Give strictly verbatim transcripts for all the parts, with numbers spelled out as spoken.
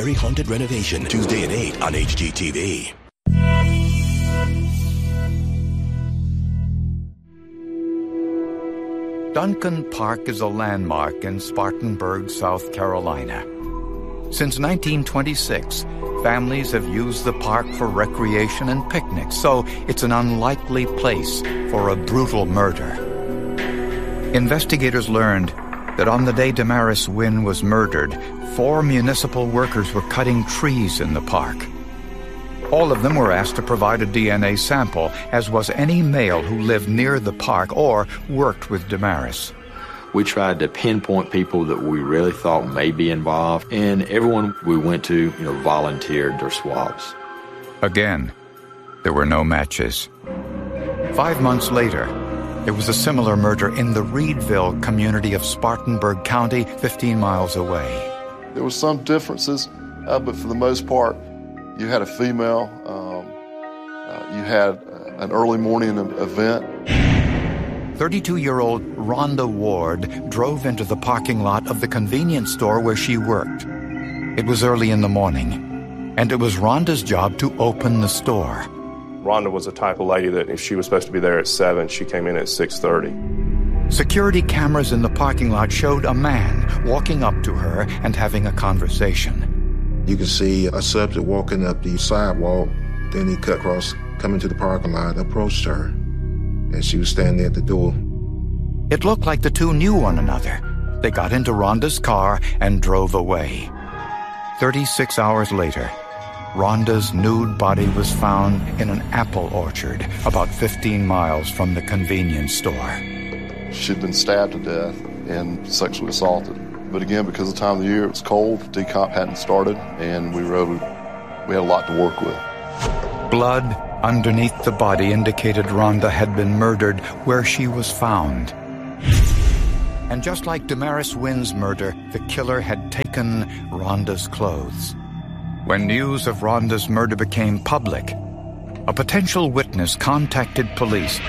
Very Haunted Renovation, Tuesday at eight on H G T V. Duncan Park is a landmark in Spartanburg, South Carolina. Since nineteen twenty-six, families have used the park for recreation and picnics, so it's an unlikely place for a brutal murder. Investigators learned that on the day Damaris Wynn was murdered, four municipal workers were cutting trees in the park. All of them were asked to provide a D N A sample, as was any male who lived near the park or worked with Damaris. We tried to pinpoint people that we really thought may be involved, and everyone we went to, you know, volunteered their swabs. Again, there were no matches. Five months later, there was a similar murder in the Reedville community of Spartanburg County, fifteen miles away. There were some differences, uh, but for the most part, you had a female, um, uh, you had uh, an early morning event. thirty-two-year-old Rhonda Ward drove into the parking lot of the convenience store where she worked. It was early in the morning, and it was Rhonda's job to open the store. Rhonda was the type of lady that if she was supposed to be there at seven, she came in at six thirty. Security cameras in the parking lot showed a man walking up to her and having a conversation. You could see a subject walking up the sidewalk, then he cut across, coming to the parking lot, approached her, and she was standing at the door. It looked like the two knew one another. They got into Rhonda's car and drove away. Thirty-six hours later, Rhonda's nude body was found in an apple orchard about fifteen miles from the convenience store. She'd been stabbed to death and sexually assaulted. But again, because of the time of the year, it was cold, decomp hadn't started, and we were able, we had a lot to work with. Blood underneath the body indicated Rhonda had been murdered where she was found. And just like Damaris Wynn's murder, the killer had taken Rhonda's clothes. When news of Rhonda's murder became public, a potential witness contacted police.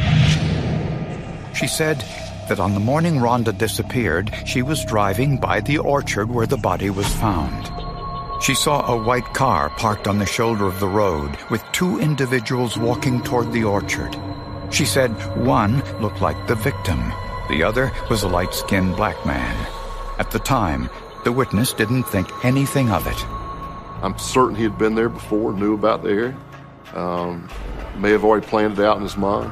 She said that on the morning Rhonda disappeared, she was driving by the orchard where the body was found. She saw a white car parked on the shoulder of the road with two individuals walking toward the orchard. She said one looked like the victim. The other was a light-skinned black man. At the time, the witness didn't think anything of it. I'm certain he had been there before, knew about the area, um, may have already planned it out in his mind.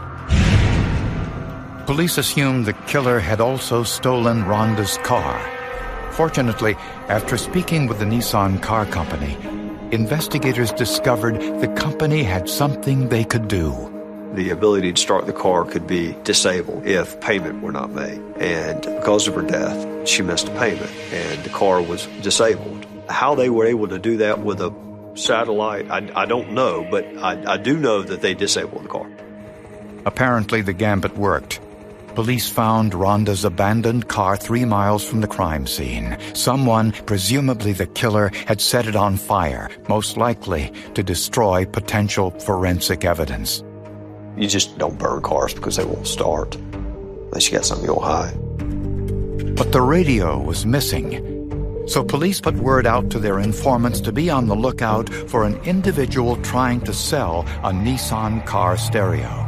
Police assumed the killer had also stolen Rhonda's car. Fortunately, after speaking with the Nissan car company, investigators discovered the company had something they could do. The ability to start the car could be disabled if payment were not made. And because of her death, she missed a payment, and the car was disabled. How they were able to do that with a satellite, I, I don't know, but I, I do know that they disabled the car. Apparently, the gambit worked. Police found Rhonda's abandoned car three miles from the crime scene. Someone, presumably the killer, had set it on fire, most likely to destroy potential forensic evidence. You just don't burn cars because they won't start, unless you got something you'll hide. But the radio was missing. So police put word out to their informants to be on the lookout for an individual trying to sell a Nissan car stereo.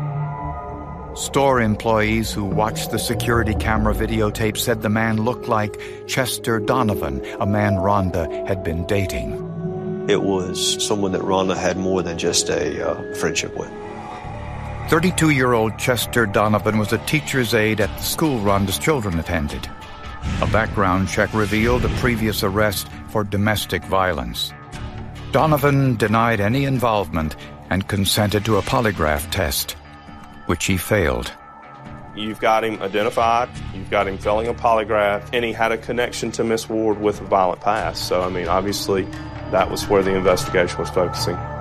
Store employees who watched the security camera videotape said the man looked like Chester Donovan, a man Rhonda had been dating. It was someone that Rhonda had more than just a uh, friendship with. thirty-two-year-old Chester Donovan was a teacher's aide at the school Rhonda's children attended. A background check revealed a previous arrest for domestic violence. Donovan denied any involvement and consented to a polygraph test, which he failed. You've got him identified, you've got him failing a polygraph, and he had a connection to Miss Ward with a violent past. So, I mean, obviously, that was where the investigation was focusing.